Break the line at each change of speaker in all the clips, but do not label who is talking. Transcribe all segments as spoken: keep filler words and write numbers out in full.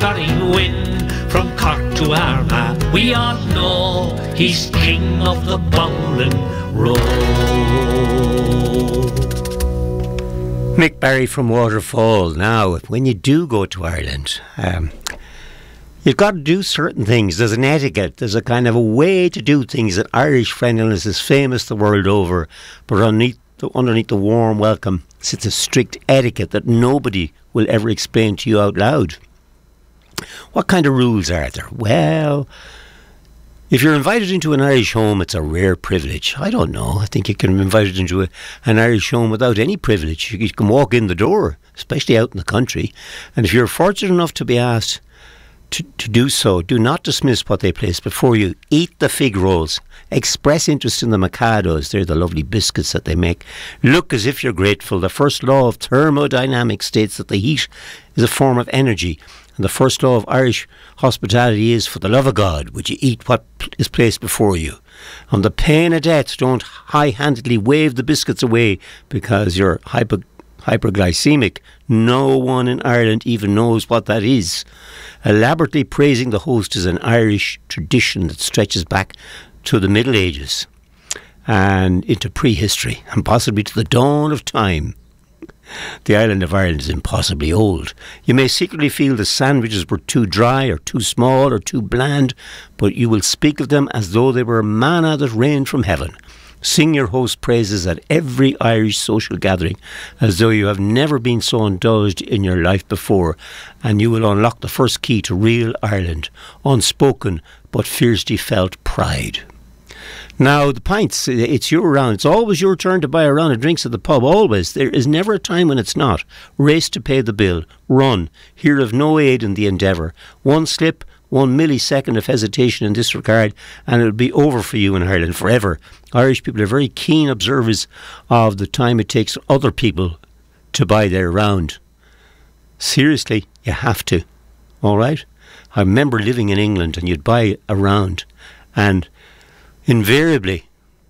carrying wind from Cork to Armagh. We all know he's king of the Bowling Road.
Mick Barry from Waterfall. Now, when you do go to Ireland, um, you've got to do certain things. There's an etiquette. There's a kind of a way to do things. That Irish friendliness is famous the world over, but underneath the, underneath the warm welcome sits a strict etiquette that nobody will ever explain to you out loud. What kind of rules are there? Well, if you're invited into an Irish home, it's a rare privilege. I don't know. I think you can be invited into a, an Irish home without any privilege. You can walk in the door, especially out in the country. And if you're fortunate enough to be asked to, to do so, do not dismiss what they place before you. Eat the fig rolls. Express interest in the Mikados. They're the lovely biscuits that they make. Look as if you're grateful. The first law of thermodynamics states that the heat is a form of energy. And the first law of Irish hospitality is, for the love of God, would you eat what is placed before you? On the pain of death, don't high-handedly wave the biscuits away because you're hyper, hyperglycemic. No one in Ireland even knows what that is. Elaborately praising the host is an Irish tradition that stretches back to the Middle Ages and into prehistory and possibly to the dawn of time. The island of Ireland is impossibly old. You may secretly feel the sandwiches were too dry or too small or too bland, but you will speak of them as though they were manna that rained from heaven. Sing your host's praises at every Irish social gathering as though you have never been so indulged in your life before, and you will unlock the first key to real Ireland, unspoken but fiercely felt pride. Now, the pints, it's your round. It's always your turn to buy a round of drinks at the pub, always. There is never a time when it's not. Race to pay the bill. Run. Hear of no aid in the endeavour. One slip, one millisecond of hesitation in this regard, and it'll be over for you in Ireland forever. Irish people are very keen observers of the time it takes other people to buy their round. Seriously, you have to. All right? I remember living in England, and you'd buy a round, and invariably,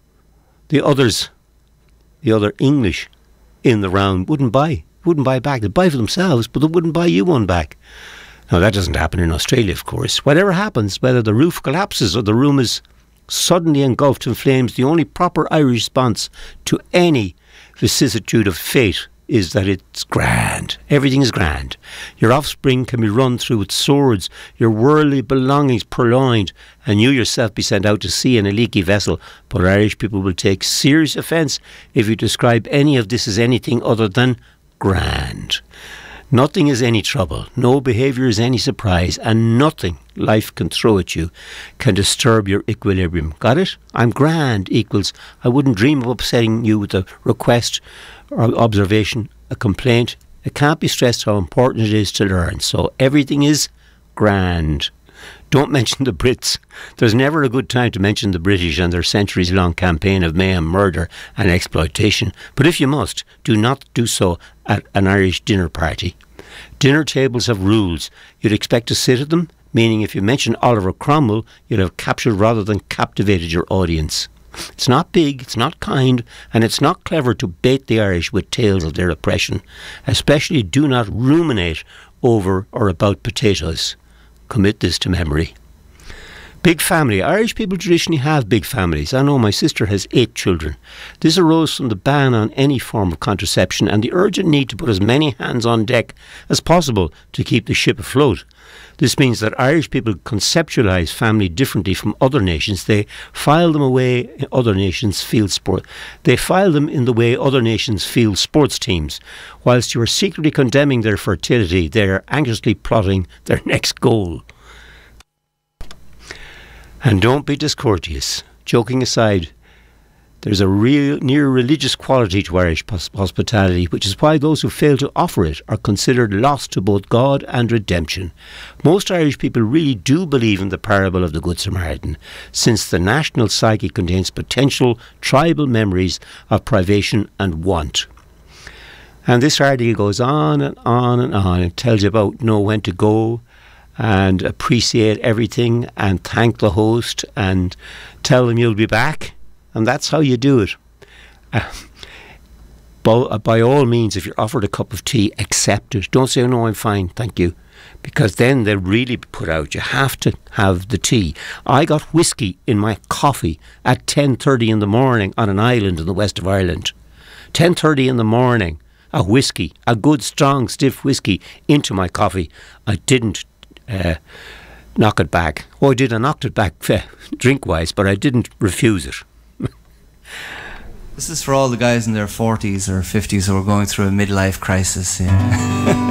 the others, the other English in the round wouldn't buy, wouldn't buy back. They'd buy for themselves, but they wouldn't buy you one back. Now, that doesn't happen in Australia, of course. Whatever happens, whether the roof collapses or the room is suddenly engulfed in flames, the only proper Irish response to any vicissitude of fate is that it's grand. Everything is grand. Your offspring can be run through with swords, your worldly belongings purloined, and you yourself be sent out to sea in a leaky vessel. But Irish people will take serious offence if you describe any of this as anything other than grand. Nothing is any trouble, no behaviour is any surprise, and nothing life can throw at you can disturb your equilibrium. Got it? I'm grand equals I wouldn't dream of upsetting you with a request or observation, a complaint. It can't be stressed how important it is to learn. So everything is grand. Don't mention the Brits. There's never a good time to mention the British and their centuries-long campaign of mayhem, murder and exploitation. But if you must, do not do so at an Irish dinner party. Dinner tables have rules. You'd expect to sit at them, meaning if you mention Oliver Cromwell, you'd have captured rather than captivated your audience. It's not big, it's not kind, and it's not clever to bait the Irish with tales of their oppression. Especially do not ruminate over or about potatoes. Commit this to memory. Big family. Irish people traditionally have big families. I know my sister has eight children. This arose from the ban on any form of contraception and the urgent need to put as many hands on deck as possible to keep the ship afloat. This means that Irish people conceptualise family differently from other nations. They file them away other nations field sport. They file them in the way other nations field sports teams. Whilst you are secretly condemning their fertility, they are anxiously plotting their next goal. And don't be discourteous. Joking aside, there's a real near religious quality to Irish hospitality, which is why those who fail to offer it are considered lost to both God and redemption. Most Irish people really do believe in the parable of the Good Samaritan, since the national psyche contains potential tribal memories of privation and want. And this article goes on and on and on. It tells you about know when to go and appreciate everything and thank the host and tell them you'll be back. And that's how you do it. Uh, by, by all means, if you're offered a cup of tea, accept it. Don't say, oh, no, I'm fine, thank you. because then they really put out. You have to have the tea. I got whiskey in my coffee at ten thirty in the morning on an island in the west of Ireland. ten thirty in the morning, a whiskey, a good strong stiff whiskey into my coffee. I didn't uh, knock it back. Oh, I did. I knocked it back uh, drink-wise, but I didn't refuse it.
This is for all the guys in their forties or fifties who are going through a midlife crisis. Yeah.